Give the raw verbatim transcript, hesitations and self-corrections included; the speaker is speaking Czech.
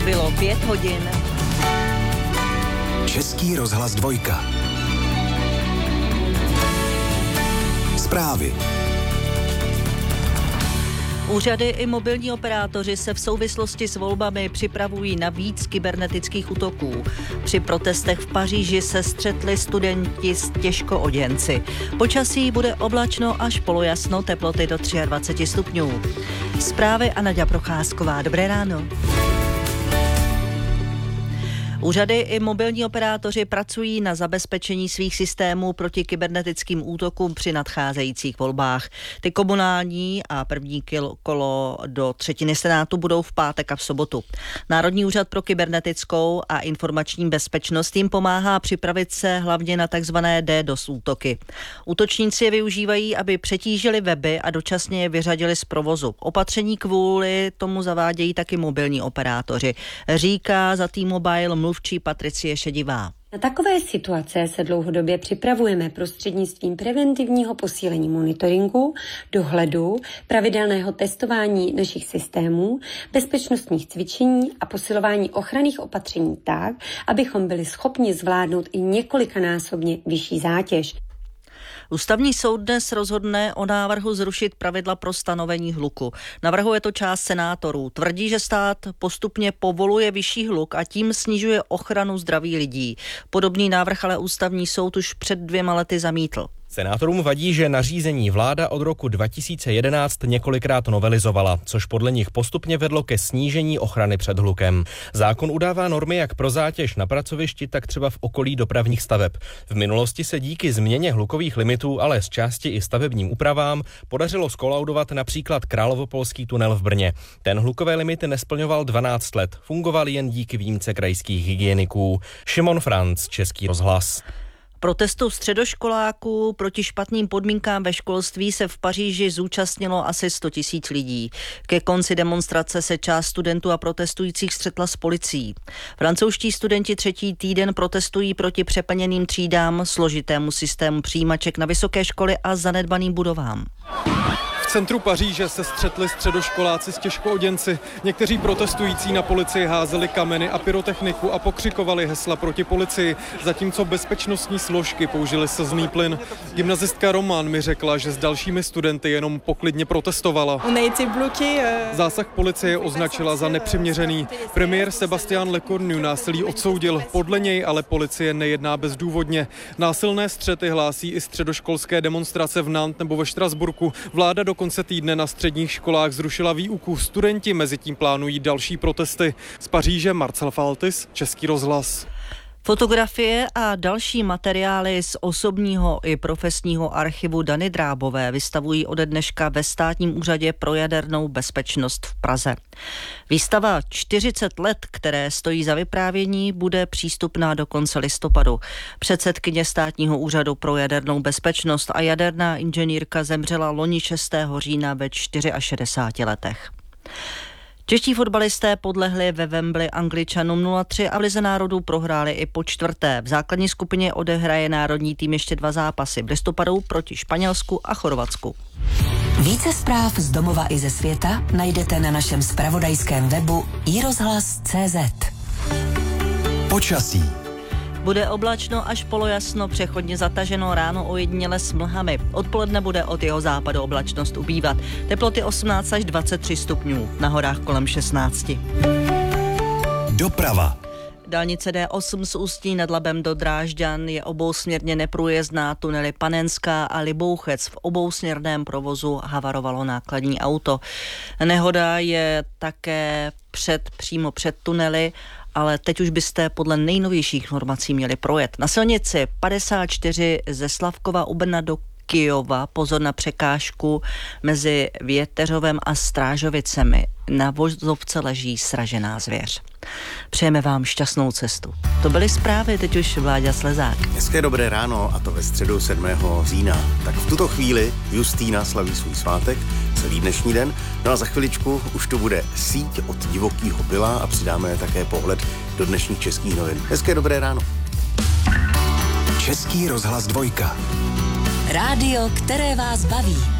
Bylo pět hodin. Český rozhlas dvojka. Zprávy. Úřady i mobilní operátoři se v souvislosti s volbami připravují na víc kybernetických útoků. Při protestech v Paříži se střetli studenti s těžkooděnci. Počasí bude oblačno až polojasno, teploty do dvacet tři stupňů. Zprávy a Naďa Procházková. Dobré ráno. Úřady i mobilní operátoři pracují na zabezpečení svých systémů proti kybernetickým útokům při nadcházejících volbách. Ty komunální a první kolo do třetiny Senátu budou v pátek a v sobotu. Národní úřad pro kybernetickou a informační bezpečnost jim pomáhá připravit se hlavně na takzvané DDoS útoky. Útočníci je využívají, aby přetížili weby a dočasně je vyřadili z provozu. Opatření kvůli tomu zavádějí taky mobilní operátoři, říká za T-Mobile mluvčí Patricie Šedivá. Na takové situace se dlouhodobě připravujeme prostřednictvím preventivního posílení monitoringu, dohledu, pravidelného testování našich systémů, bezpečnostních cvičení a posilování ochranných opatření tak, abychom byli schopni zvládnout i několikanásobně vyšší zátěž. Ústavní soud dnes rozhodne o návrhu zrušit pravidla pro stanovení hluku. Navrhuje to část senátorů. Tvrdí, že stát postupně povoluje vyšší hluk a tím snižuje ochranu zdraví lidí. Podobný návrh ale ústavní soud už před dvěma lety zamítl. Senátorům vadí, že nařízení vláda od roku dva tisíce jedenáct několikrát novelizovala, což podle nich postupně vedlo ke snížení ochrany před hlukem. Zákon udává normy jak pro zátěž na pracovišti, tak třeba v okolí dopravních staveb. V minulosti se díky změně hlukových limitů, ale z části i stavebním úpravám, podařilo skolaudovat například Královopolský tunel v Brně. Ten hlukové limity nesplňoval dvanáct let, fungoval jen díky výjimce krajských hygieniků. Šimon Franc, Český rozhlas. Protestu středoškoláků proti špatným podmínkám ve školství se v Paříži zúčastnilo asi sto tisíc lidí. Ke konci demonstrace se část studentů a protestujících střetla s policií. Francouzští studenti třetí týden protestují proti přeplněným třídám, složitému systému přijímaček na vysoké školy a zanedbaným budovám. V centru Paříže se střetli středoškoláci s těžkooděnci. Někteří protestující na policii házeli kameny a pyrotechniku a pokřikovali hesla proti policii, zatímco bezpečnostní složky použili slzný plyn. Gymnazistka Roman mi řekla, že s dalšími studenty jenom poklidně protestovala. Zásah policie označila za nepřiměřený. Premiér Sébastien Lecornu násilí odsoudil, podle něj ale policie nejedná bezdůvodně. Násilné střety hlásí i středoškolské demonstrace v Nantes nebo ve Štrasburku. Vláda do konce týdne na středních školách zrušila výuku. Studenti mezitím plánují další protesty. Z Paříže Marcel Faltis, Český rozhlas. Fotografie a další materiály z osobního i profesního archivu Dany Drábové vystavují ode dneška ve Státním úřadě pro jadernou bezpečnost v Praze. Výstava čtyřicet let, které stojí za vyprávění, bude přístupná do konce listopadu. Předsedkyně Státního úřadu pro jadernou bezpečnost a jaderná inženýrka zemřela loni šestého října ve šedesáti čtyřech letech. Čeští fotbalisté podlehli ve Wembley Angličanům nula tři a v Lize národů prohráli i po čtvrté. V základní skupině odehraje národní tým ještě dva zápasy v listopadu proti Španělsku a Chorvatsku. Více zpráv z domova i ze světa najdete na našem zpravodajském webu i rozhlas tečka cé zet. Počasí. Bude oblačno až polojasno, přechodně zataženo, ráno ojediněle s mlhami. Odpoledne bude od jeho západu oblačnost ubývat. Teploty osmnáct až dvacet tři stupňů, na horách kolem šestnáct. Doprava. Dálnice D osm z Ústí nad Labem do Drážďan je obousměrně neprůjezdná, tunely Panenská a Libouchec. V obousměrném provozu havarovalo nákladní auto. Nehoda je také před, přímo před tunely, ale teď už byste podle nejnovějších informací měli projet. Na silnici padesát čtyři ze Slavkova u Brna do Kyjova pozor na překážku mezi Věteřovem a Strážovicemi. Na vozovce leží sražená zvěř. Přejeme vám šťastnou cestu. To byly zprávy, teď už Vláďa Slezák. Hezké dobré ráno, a to ve středu sedmého října. Tak v tuto chvíli Justýna slaví svůj svátek, celý dnešní den. No a za chviličku už tu bude síť od divokýho byla a přidáme také pohled do dnešních českých novin. Hezké dobré ráno. Český rozhlas dvojka. Rádio, které vás baví.